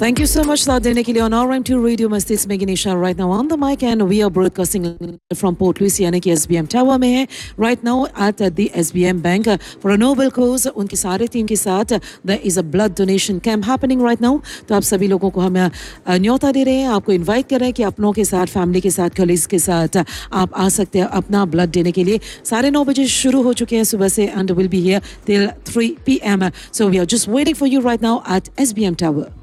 Thank you so much, साथ देने के लिए on RM2 Radio मस्ती में Ganesha right now on the mic and we are broadcasting from Port Louis यानी कि SBM Tower में है right now at the SBM Bank for a noble cause. उनकी सारे टीम के साथ there is a blood donation camp happening right now. तो आप सभी लोगों को हम न्योता दे रहे हैं, आपको इनवाइट कर रहे हैं कि अपनों के साथ, फैमिली के साथ, कलीग्स के साथ आप आ सकते हैं अपना ब्लड देने के लिए. 9:30 बजे शुरू हो चुके हैं सुबह से and will be here till 3 PM. So we are just waiting for you right now at SBM Tower.